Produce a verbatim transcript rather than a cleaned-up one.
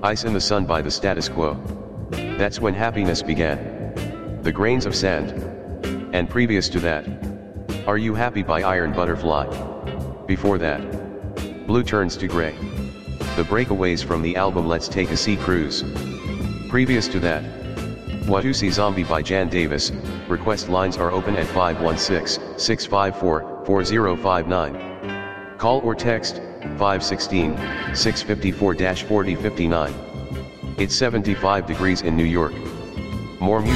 Ice in the Sun by The Status Quo. That's When Happiness Began. The Grains of Sand. And previous to that, Are You Happy by Iron Butterfly. Before that, Blue Turns to Gray. The Breakaways from the album Let's Take a Sea Cruise. Previous to that, Watusi Zombie by Jan Davis. Request lines are open at five one six, six five four, four zero five nine. Call or text, five one six, six five four, four zero five nine. It's seventy-five degrees in New York. More music.